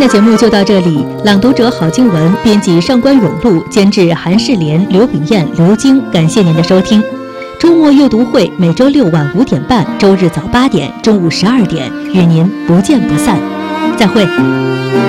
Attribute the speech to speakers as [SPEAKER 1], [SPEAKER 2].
[SPEAKER 1] 的节目就到这里，朗读者郝静文，编辑上官永路，监制韩世莲、刘炳燕、刘晶。感谢您的收听。周末阅读会每周六晚5点半，周日早8点，中午12点，与您不见不散。再会。